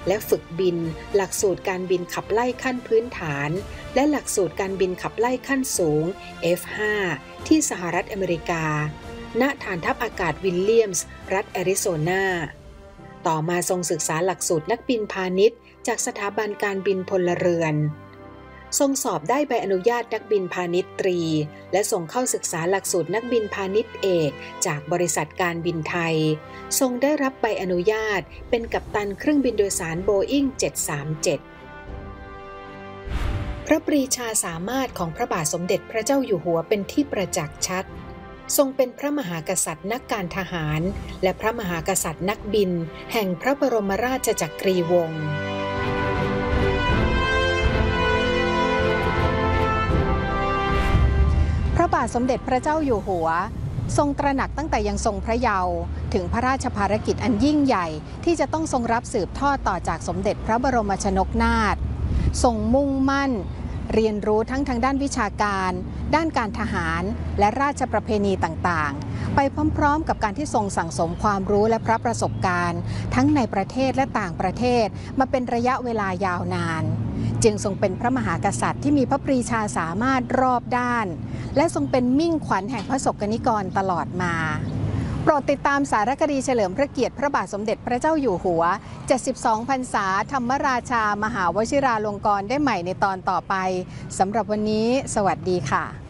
และฝึกบินหลักสูตรการบินขับไล่ขั้นพื้นฐานและหลักสูตรการบินขับไล่ขั้นสูง F5 ที่สหรัฐอเมริกาณฐานทัพอากาศวิลเลียมส์รัฐแอริโซนาต่อมาทรงศึกษาหลักสูตรนักบินพาณิชย์จากสถาบันการบินพลเรือนทรงสอบได้ใบอนุญาตนักบินพาณิชย์ตรีและส่งเข้าศึกษาหลักสูตรนักบินพาณิชย์เอกจากบริษัทการบินไทยทรงได้รับใบอนุญาตเป็นกัปตันเครื่องบินโดยสารโบอิ้ง 737 พระปรีชาสามารถของพระบาทสมเด็จพระเจ้าอยู่หัวเป็นที่ประจักษ์ชัดทรงเป็นพระมหากษัตริย์นักการทหารและพระมหากษัตริย์นักบินแห่งพระบรมราชจักรีวงศ์พระบาทสมเด็จพระเจ้าอยู่หัวทรงตระหนักตั้งแต่ยังทรงพระเยาว์ถึงพระราชภารกิจอันยิ่งใหญ่ที่จะต้องทรงรับสืบทอดต่อจากสมเด็จพระบรมชนกนาถทรงมุ่งมั่นเรียนรู้ทั้งทางด้านวิชาการด้านการทหารและราชประเพณีต่างๆไปพร้อมๆกับการที่ทรงสั่งสมความรู้และพระประสบการณ์ทั้งในประเทศและต่างประเทศมาเป็นระยะเวลายาวนานจึงทรงเป็นพระมหากษัตริย์ที่มีพระปรีชาสามารถรอบด้านและทรงเป็นมิ่งขวัญแห่งพระสกนิกรตลอดมาโปรดติดตามสารคดีเฉลิมพระเกียรติพระบาทสมเด็จพระเจ้าอยู่หัว72 พรรษาธรรมราชามหาวชิราลงกรณ์ได้ใหม่ในตอนต่อไปสำหรับวันนี้สวัสดีค่ะ